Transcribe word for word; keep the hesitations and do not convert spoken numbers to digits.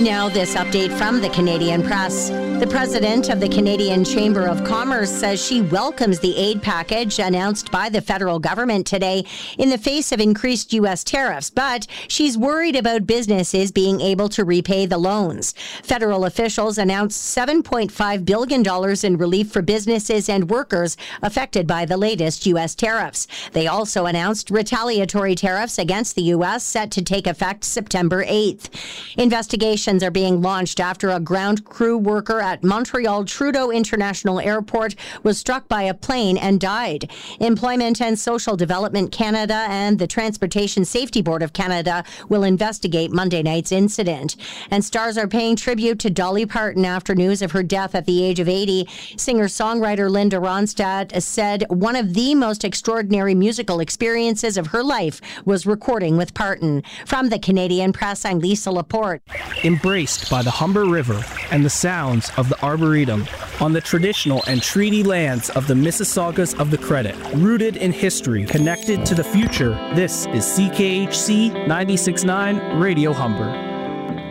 Now, this update from the Canadian Press. The president of the Canadian Chamber of Commerce says she welcomes the aid package announced by the federal government today in the face of increased U S tariffs, but she's worried about businesses being able to repay the loans. Federal officials announced seven point five billion dollars in relief for businesses and workers affected by the latest U S tariffs. They also announced retaliatory tariffs against the U S set to take effect September eighth. Investigations are being launched after a ground crew worker at Montreal Trudeau International Airport was struck by a plane and died. Employment and Social Development Canada and the Transportation Safety Board of Canada will investigate Monday night's incident. And stars are paying tribute to Dolly Parton after news of her death at the age of eighty. Singer-songwriter Linda Ronstadt said one of the most extraordinary musical experiences of her life was recording with Parton. From the Canadian Press, I'm Lisa Laporte. Embraced by the Humber River and the sounds of the Arboretum, on the traditional and treaty lands of the Mississaugas of the Credit, rooted in history, connected to the future, this is C K H C ninety-six point nine Radio Humber.